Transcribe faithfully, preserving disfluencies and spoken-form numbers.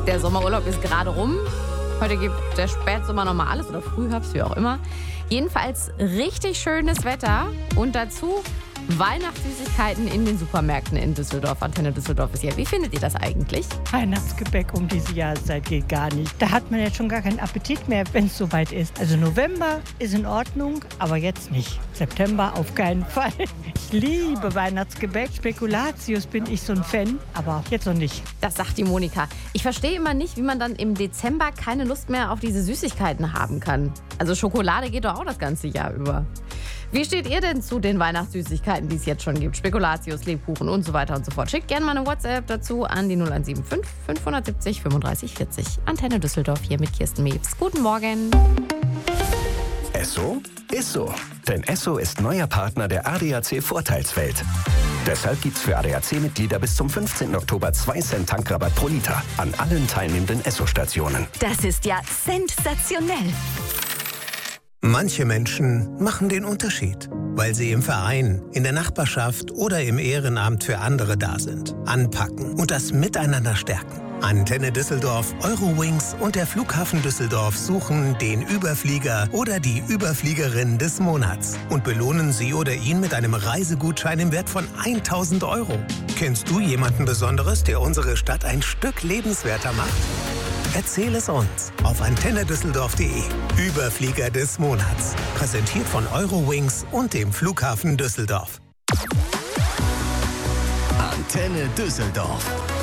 Der Sommerurlaub ist gerade rum. Heute gibt der Spätsommer nochmal alles oder Frühherbst, wie auch immer. Jedenfalls richtig schönes Wetter und dazu Weihnachtssüßigkeiten in den Supermärkten in Düsseldorf. Antenne Düsseldorf ist hier. Wie findet ihr das eigentlich? Weihnachtsgebäck um diese Jahreszeit geht gar nicht. Da hat man jetzt schon gar keinen Appetit mehr, wenn es soweit ist. Also November ist in Ordnung, aber jetzt nicht. September auf keinen Fall. Ich liebe Weihnachtsgebäck. Spekulatius bin ich so ein Fan, aber jetzt noch nicht. Das sagt die Monika. Ich verstehe immer nicht, wie man dann im Dezember keine Lust mehr auf diese Süßigkeiten haben kann. Also Schokolade geht doch auch das ganze Jahr über. Wie steht ihr denn zu den Weihnachtssüßigkeiten, die es jetzt schon gibt? Spekulatius, Lebkuchen und so weiter und so fort. Schickt gerne mal eine WhatsApp dazu an die null eins sieben fünf fünf sieben null fünfunddreißig vierzig. Antenne Düsseldorf hier mit Kirsten Mewes. Guten Morgen. Esso ist so. Denn Esso ist neuer Partner der A D A C-Vorteilswelt. Deshalb gibt's für A D A C-Mitglieder bis zum fünfzehnten Oktober zwei Cent Tankrabatt pro Liter an allen teilnehmenden Esso-Stationen. Das ist ja sensationell. Manche Menschen machen den Unterschied, weil sie im Verein, in der Nachbarschaft oder im Ehrenamt für andere da sind, anpacken und das Miteinander stärken. Antenne Düsseldorf, Eurowings und der Flughafen Düsseldorf suchen den Überflieger oder die Überfliegerin des Monats und belohnen sie oder ihn mit einem Reisegutschein im Wert von tausend Euro. Kennst du jemanden Besonderes, der unsere Stadt ein Stück lebenswerter macht? Erzähl es uns auf antenne düsseldorf punkt de. Überflieger des Monats. Präsentiert von Eurowings und dem Flughafen Düsseldorf. Antenne Düsseldorf.